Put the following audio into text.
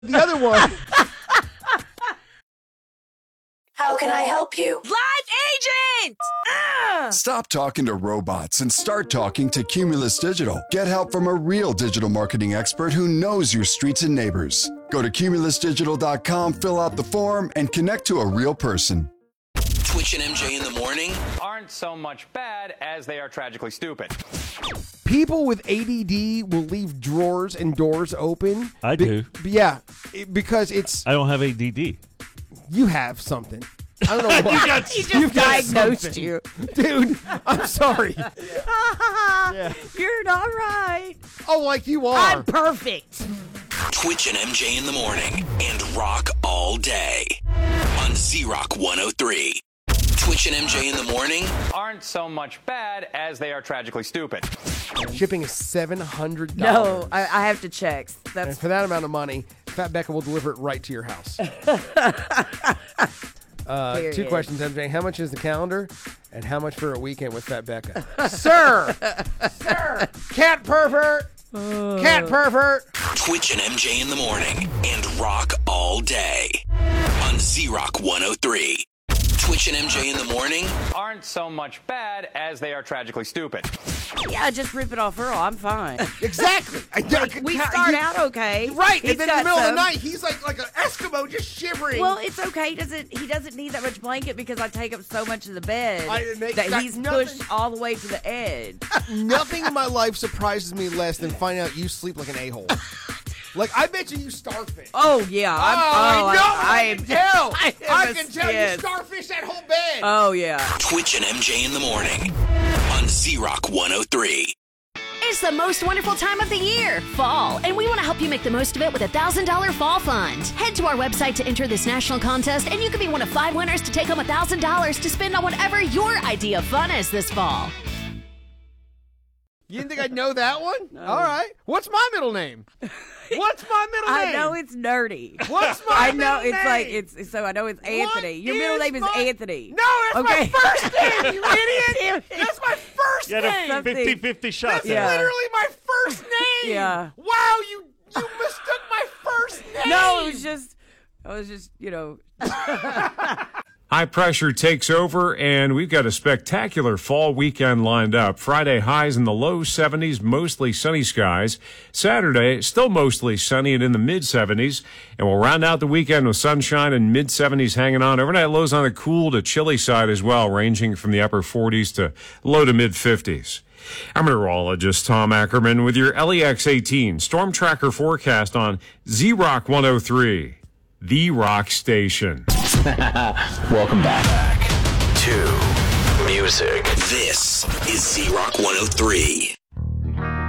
The other one. How can I help you? Live agent! Stop talking to robots and start talking to Cumulus Digital. Get help from a real digital marketing expert who knows your streets and neighbors. Go to cumulusdigital.com, fill out the form, and connect to a real person. Twitch and MJ in the morning aren't so much bad as they are tragically stupid. People with ADD will leave drawers and doors open. I do. Yeah, because it's... I don't have ADD. You have something. I don't know why. He just diagnosed you. Dude, I'm sorry. You're not right. Oh, like you are. I'm perfect. Twitch and MJ in the morning and rock all day on Z-Rock 103. Twitch and MJ in the morning aren't so much bad as they are tragically stupid. Shipping is $700. No, I have to check. And for that amount of money, Fat Becca will deliver it right to your house. 2 questions, MJ. How much is the calendar? And how much for a weekend with Fat Becca? Sir! Cat pervert! Cat pervert! Twitch and MJ in the morning and rock all day on Z-Rock 103. Twitch and MJ in the morning aren't so much bad as they are tragically stupid. Yeah, just rip it off Earl. I'm fine. Exactly. We start out okay. Right, He's and then in the got middle of the some. night, he's like an Eskimo just shivering. Well, it's okay. He doesn't need that much blanket because I take up so much of the bed That that he's nothing- pushed all the way to the edge. Nothing in my life surprises me less than finding out you sleep like an a-hole. Like, I bet you starfish. Oh yeah, I can tell. I can tell you starfish that whole bed. Oh yeah. Twitch and MJ in the morning on Z-Rock 103. It's the most wonderful time of the year, fall, and we want to help you make the most of it with a $1,000 fall fund. Head to our website to enter this national contest, and you could be one of 5 winners to take home $1,000 to spend on whatever your idea of fun is this fall. You didn't think I'd know that one? No. All right. What's my middle name? What's my middle name? I know it's nerdy. What's my middle name? I know it's Anthony. Your middle name is Anthony. No, that's my first name, you idiot. That's my first You name. had a 50-50 shot That's there. literally my first name. Yeah. Wow, you mistook my first name. No, it was just, High pressure takes over, and we've got a spectacular fall weekend lined up. Friday, highs in the low 70s, mostly sunny skies. Saturday, still mostly sunny and in the mid-70s. And we'll round out the weekend with sunshine and mid-70s hanging on. Overnight lows on the cool to chilly side as well, ranging from the upper 40s to low to mid-50s. I'm meteorologist Tom Ackerman with your LEX 18 Storm Tracker forecast on Z-Rock 103, the rock station. Welcome back to music. This is Z-Rock 103.